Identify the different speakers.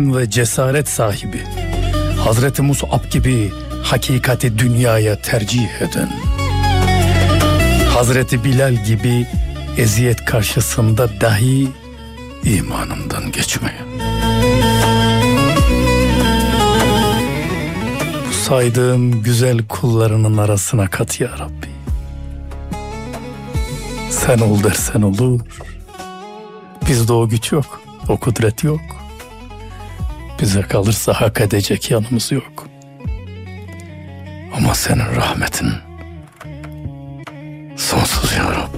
Speaker 1: azim ve cesaret sahibi, Hazreti Mus'ab gibi hakikati dünyaya tercih eden, Hazreti Bilal gibi eziyet karşısında dahi imanından geçmeyen. Bu saydığım güzel kullarının arasına kat ya Rabbi. Sen ol dersen olur. Bizde o güç yok, o kudret yok. Bize kalırsa hak edecek yanımız yok. Ama senin rahmetin sonsuz ya Rabbi.